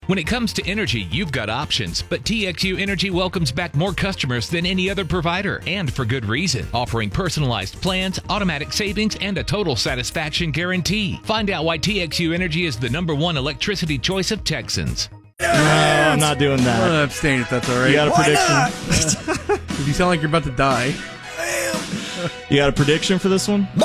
When it comes to energy, you've got options, but TXU Energy welcomes back more customers than any other provider, and for good reason, offering personalized plans, automatic savings, and a total satisfaction guarantee. Find out why TXU Energy is the #1 electricity choice of Texans. No, I'm not doing that. I'm going to abstain if that's all right. You got a prediction? You sound like you're about to die. You got a prediction for this one?